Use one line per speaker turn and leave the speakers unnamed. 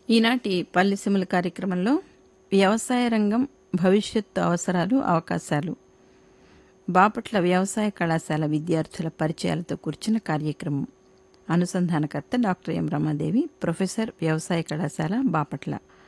ఈనాటి పల్లెసీమల కార్యక్రమంలో వ్యవసాయ రంగం భవిష్యత్తు అవసరాలు అవకాశాలు బాపట్ల వ్యవసాయ కళాశాల విద్యార్థుల పరిచయాలతో కూర్చున్న కార్యక్రమం. అనుసంధానకర్త డాక్టర్ ఎం రమాదేవి, ప్రొఫెసర్, వ్యవసాయ కళాశాల బాపట్ల.